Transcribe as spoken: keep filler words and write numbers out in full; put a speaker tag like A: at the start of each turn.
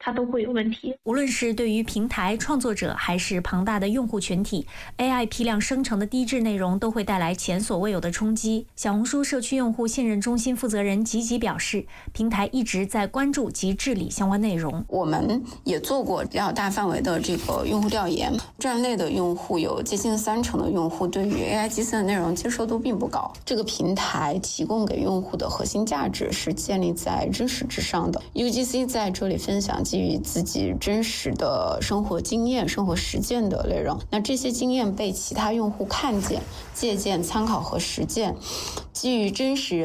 A: 它都会有问题。
B: 无论是对于平台创作者还是庞大的用户群体， A I 批量生成的低质内容都会带来前所未有的冲击。小红书社区用户信任中心负责人吉吉表示，平台一直在关注及治理相关内容。
C: 我们也做过比较大范围的这个用户调研，站内的用户有接近三成的用户对于 A I 基层的内容接受度并不高。这个平台提供给用户的核心价值是建立在真实之上的。 U G C 在这里分享基于自己真实的生活经验、生活实践的内容，那这些经验被其他用户看见、借鉴、参考和实践，基于真实